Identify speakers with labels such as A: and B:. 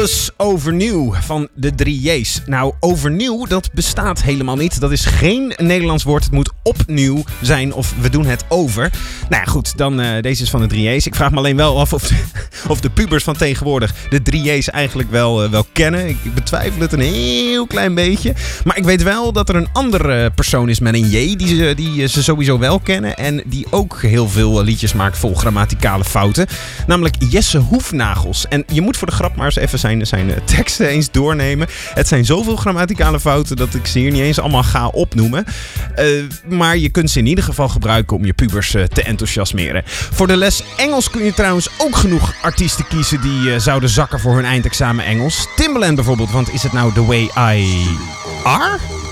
A: Alles overnieuw van de 3 J's. Nou, overnieuw, dat bestaat helemaal niet. Dat is geen Nederlands woord. Het moet opnieuw zijn of we doen het over. Nou ja, goed, dan deze is van de 3 J's. Ik vraag me alleen wel af of de pubers van tegenwoordig de 3 J's eigenlijk wel kennen. Ik betwijfel het een heel klein beetje. Maar ik weet wel dat er een andere persoon is met een J die ze sowieso wel kennen. En die ook heel veel liedjes maakt vol grammaticale fouten. Namelijk Jesse Hoefnagels. En je moet voor de grap maar eens even zijn teksten eens doornemen. Het zijn zoveel grammaticale fouten dat ik ze hier niet eens allemaal ga opnoemen. Maar je kunt ze in ieder geval gebruiken om je pubers te enthousiasmeren. Voor de les Engels kun je trouwens ook genoeg artiesten kiezen die zouden zakken voor hun eindexamen Engels. Timbaland bijvoorbeeld, want is het nou The Way I Are?